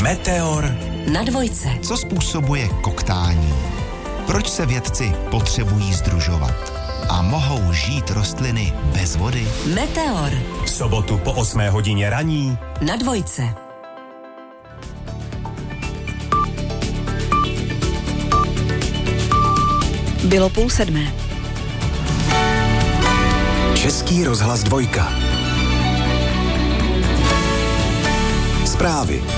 Meteor na dvojce. Co způsobuje koktání? Proč se vědci potřebují sdružovat? A mohou žít rostliny bez vody? Meteor. V sobotu po 8 hodině raní na dvojce. Bylo 6:30. Český rozhlas dvojka. Zprávy.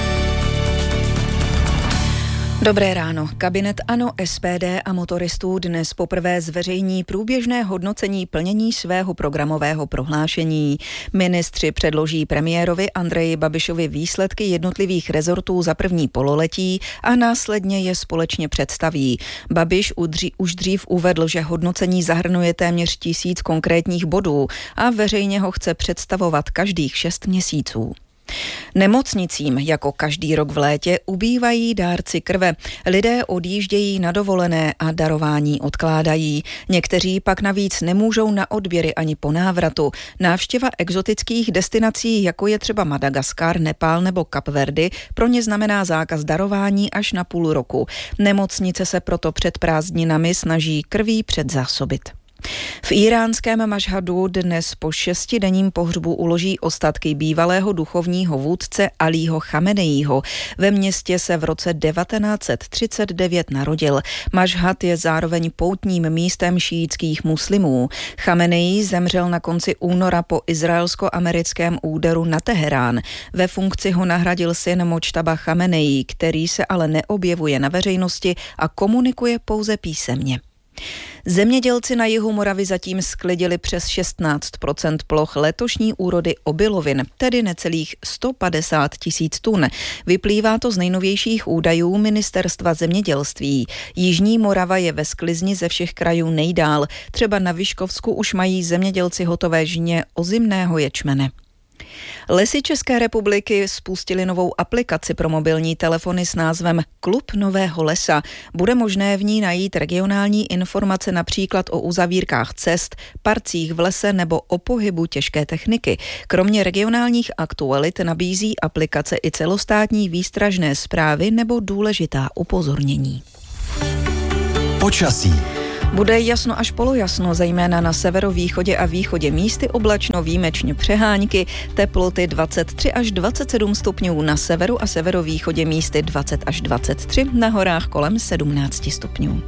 Dobré ráno. Kabinet ANO, SPD a motoristů dnes poprvé zveřejní průběžné hodnocení plnění svého programového prohlášení. Ministři předloží premiérovi Andreji Babišovi výsledky jednotlivých rezortů za první pololetí a následně je společně představí. Babiš už dřív uvedl, že hodnocení zahrnuje téměř 1000 konkrétních bodů a veřejně ho chce představovat každých 6 měsíců. Nemocnicím jako každý rok v létě ubývají dárci krve. Lidé odjíždějí na dovolené a darování odkládají. Někteří pak navíc nemůžou na odběry ani po návratu. Návštěva exotických destinací, jako je třeba Madagaskar, Nepál nebo Kapverdy, pro ně znamená zákaz darování až na půl roku. Nemocnice se proto před prázdninami snaží krví předzásobit. V íránském Mašhadu dnes po 6denním pohřbu uloží ostatky bývalého duchovního vůdce Alího Chameneího. Ve městě se v roce 1939 narodil. Mašhad je zároveň poutním místem šíitských muslimů. Chameneí zemřel na konci února po izraelsko-americkém úderu na Teherán. Ve funkci ho nahradil syn Močtaba Chameneí, který se ale neobjevuje na veřejnosti a komunikuje pouze písemně. Zemědělci na jihu Moravy zatím sklidili přes 16% ploch letošní úrody obilovin, tedy necelých 150 000 tun. Vyplývá to z nejnovějších údajů Ministerstva zemědělství. Jižní Morava je ve sklizni ze všech krajů nejdál. Třeba na Vyškovsku už mají zemědělci hotové žně ozimného ječmene. Lesy České republiky spustili novou aplikaci pro mobilní telefony s názvem Klub Nového lesa. Bude možné v ní najít regionální informace například o uzavírkách cest, parcích v lese nebo o pohybu těžké techniky. Kromě regionálních aktualit nabízí aplikace i celostátní výstražné zprávy nebo důležitá upozornění. Počasí. Bude jasno až polojasno, zejména na severovýchodě a východě, místy oblačno, výjimečně přehánky, teploty 23 až 27 stupňů na severu a severovýchodě, místy 20 až 23, na horách kolem 17 stupňů.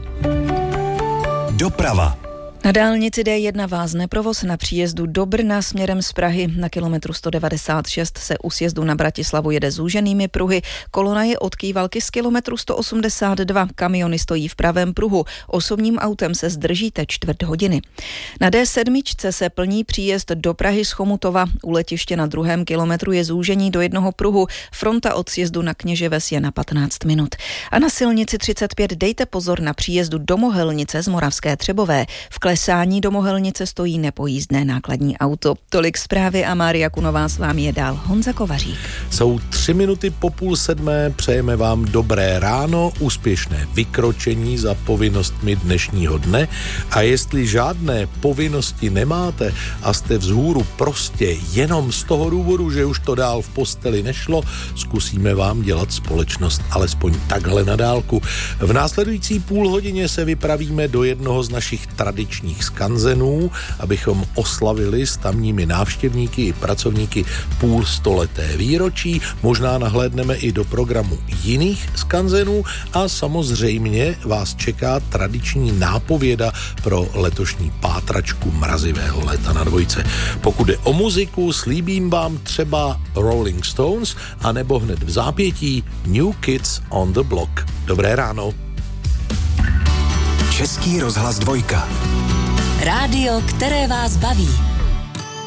Doprava. Na dálnici D1 vázne provoz na příjezdu do Brna směrem z Prahy. Na kilometru 196 se u sjezdu na Bratislavu jede zúženými pruhy. Kolona je od Kývalky z kilometru 182. Kamiony stojí v pravém pruhu. Osobním autem se zdržíte 1/4 hodiny. Na D7 se plní příjezd do Prahy z Chomutova. U letiště na 2. kilometru je zúžení do jednoho pruhu. Fronta od sjezdu na Kněževes je na 15 minut. A na silnici 35 dejte pozor na příjezdu do Mohelnice z Moravské Třebové. V klesání do Mohelnice stojí nepojízdné nákladní auto. Tolik zprávy a Mária Kunová s vámi je dál. Honza Kovařík. Jsou 3 minuty po 6:30, přejeme vám dobré ráno, úspěšné vykročení za povinnostmi dnešního dne a jestli žádné povinnosti nemáte a jste vzhůru prostě jenom z toho důvodu, že už to dál v posteli nešlo, zkusíme vám dělat společnost alespoň takhle na dálku. V následující půl hodině se vypravíme do jednoho z našich tradičních skanzenů, abychom oslavili s tamními návštěvníky i pracovníky 500leté výročí. Možná nahlédneme i do programu jiných skanzenů a samozřejmě vás čeká tradiční nápověda pro letošní pátračku mrazivého léta na dvojce. Pokud jde o muziku, slíbím vám třeba Rolling Stones a nebo hned v zápětí New Kids on the Block. Dobré ráno. Český rozhlas dvojka. Rádio, které vás baví.